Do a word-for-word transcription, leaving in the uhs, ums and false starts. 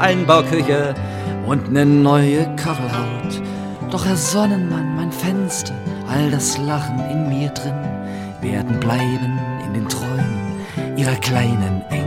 Einbauküche und ne neue Kachelhaut. Doch Herr Sonnenmann, mein Fenster, all das Lachen in mir drin, werden bleiben in den Träumen ihrer kleinen Engel.